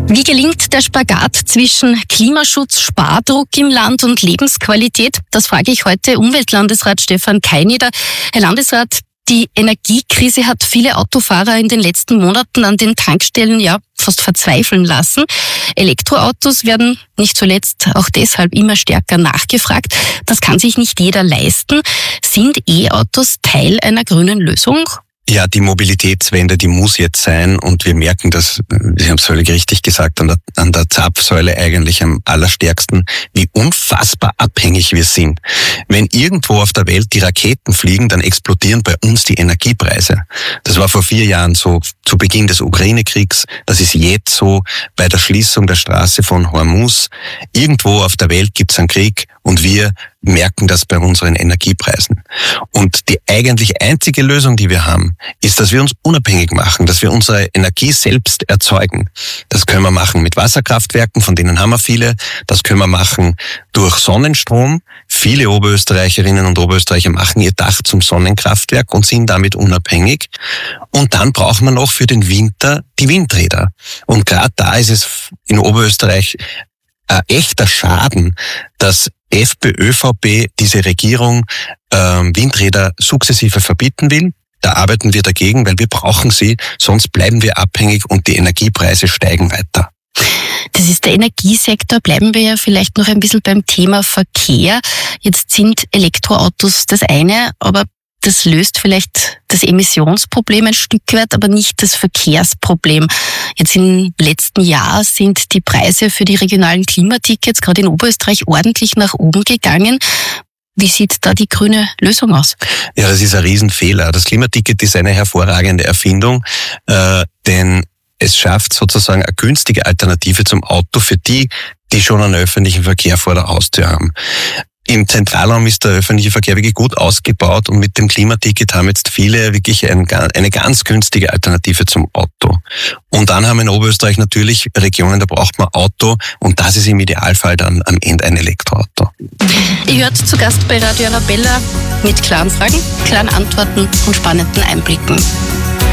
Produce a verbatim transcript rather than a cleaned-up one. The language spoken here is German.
Wie gelingt der Spagat zwischen Klimaschutz, Spardruck im Land und Lebensqualität? Das frage ich heute Umweltlandesrat Stefan Keineder. Herr Landesrat, die Energiekrise hat viele Autofahrer in den letzten Monaten an den Tankstellen ja fast verzweifeln lassen. Elektroautos werden nicht zuletzt auch deshalb immer stärker nachgefragt. Das kann sich nicht jeder leisten. Sind E-Autos Teil einer grünen Lösung? Ja, die Mobilitätswende, die muss jetzt sein und wir merken das, Sie haben es völlig richtig gesagt, an der, an der Zapfsäule eigentlich am allerstärksten, wie unfassbar abhängig wir sind. Wenn irgendwo auf der Welt die Raketen fliegen, dann explodieren bei uns die Energiepreise. Das war vor vier Jahren so, zu Beginn des Ukraine-Kriegs, das ist jetzt so bei der Schließung der Straße von Hormuz. Irgendwo auf der Welt gibt es einen Krieg und wir merken das bei unseren Energiepreisen. Und die eigentlich einzige Lösung, die wir haben, ist, dass wir uns unabhängig machen, dass wir unsere Energie selbst erzeugen. Das können wir machen mit Wasserkraftwerken, von denen haben wir viele. Das können wir machen durch Sonnenstrom. Viele Oberösterreicherinnen und Oberösterreicher machen ihr Dach zum Sonnenkraftwerk und sind damit unabhängig. Und dann braucht man noch für den Winter die Windräder. Und gerade da ist es in Oberösterreich ein echter Schaden, dass FPÖ, ÖVP diese Regierung ähm, Windräder sukzessive verbieten will. Da arbeiten wir dagegen, weil wir brauchen sie, sonst bleiben wir abhängig und die Energiepreise steigen weiter. Das ist der Energiesektor. Bleiben wir ja vielleicht noch ein bisschen beim Thema Verkehr. Jetzt sind Elektroautos das eine, aber das löst vielleicht das Emissionsproblem ein Stück weit, aber nicht das Verkehrsproblem. Jetzt im letzten Jahr sind die Preise für die regionalen Klimatickets gerade in Oberösterreich ordentlich nach oben gegangen. Wie sieht da die grüne Lösung aus? Ja, das ist ein Riesenfehler. Das Klimaticket ist eine hervorragende Erfindung, äh, denn es schafft sozusagen eine günstige Alternative zum Auto für die, die schon einen öffentlichen Verkehr vor der Haustür haben. Im Zentralraum ist der öffentliche Verkehr wirklich gut ausgebaut und mit dem Klimaticket haben jetzt viele wirklich ein, eine ganz günstige Alternative zum Auto. Und dann haben wir in Oberösterreich natürlich Regionen, da braucht man Auto und das ist im Idealfall dann am Ende ein Elektroauto. Ihr hört zu Gast bei Radio Arabella mit klaren Fragen, klaren Antworten und spannenden Einblicken.